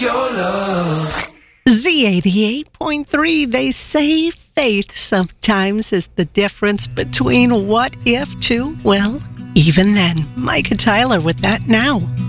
your love. Z88.3, they say faith sometimes is the difference between what if to, well, even then. Micah Tyler with that now.